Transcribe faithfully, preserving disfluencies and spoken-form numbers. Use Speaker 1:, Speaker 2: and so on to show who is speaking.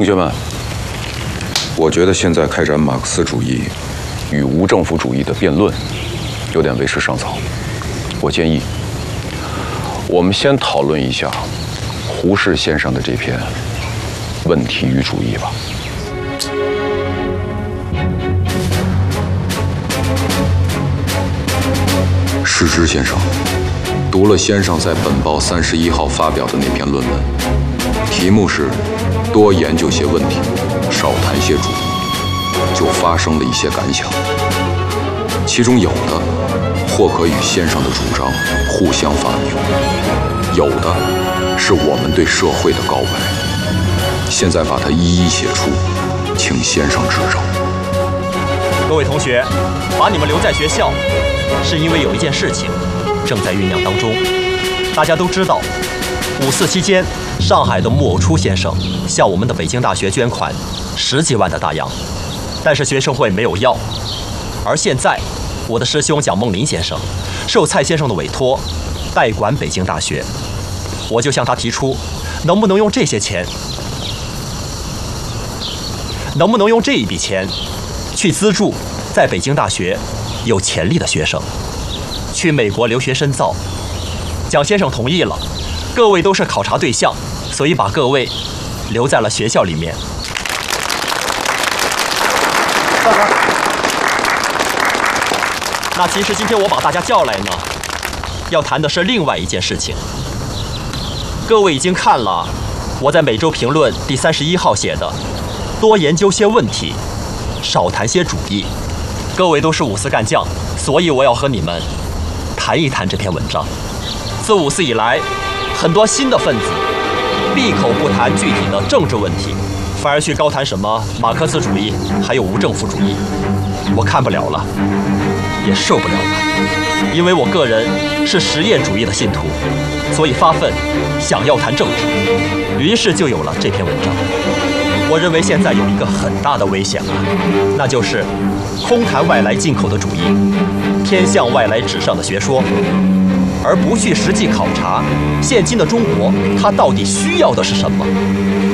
Speaker 1: 同学们，我觉得现在开展马克思主义与无政府主义的辩论，有点为时尚早。我建议，我们先讨论一下胡适先生的这篇《问题与主义》吧。施之先生读了先生在本报三十一号发表的那篇论文，题目是“多研究些问题，少谈些主义”，就发生了一些感想。其中有的或可与先生的主张互相发明，有的是我们对社会的告白。现在把它一一写出，请先生指正。
Speaker 2: 各位同学，把你们留在学校，是因为有一件事情正在酝酿当中。大家都知道，五四期间，上海的穆偶初先生向我们的北京大学捐款十几万的大洋，但是学生会没有要。而现在，我的师兄蒋梦麟先生受蔡先生的委托，代管北京大学。我就向他提出，能不能用这些钱，能不能用这一笔钱，去资助在北京大学有潜力的学生，去美国留学深造。蒋先生同意了，各位都是考察对象，所以把各位留在了学校里面。那其实今天我把大家叫来呢，要谈的是另外一件事情。各位已经看了我在《每周评论》第三十一号写的“多研究些问题，少谈些主义”。各位都是五四干将，所以我要和你们谈一谈这篇文章。自五四以来，很多新的分子闭口不谈具体的政治问题，反而去高谈什么马克思主义，还有无政府主义。我看不了了，也受不了了，因为我个人是实验主义的信徒，所以发奋想要谈政治，于是就有了这篇文章。我认为现在有一个很大的危险啊，那就是空谈外来进口的主义，偏向外来纸上的学说，而不去实际考察现今的中国它到底需要的是什么。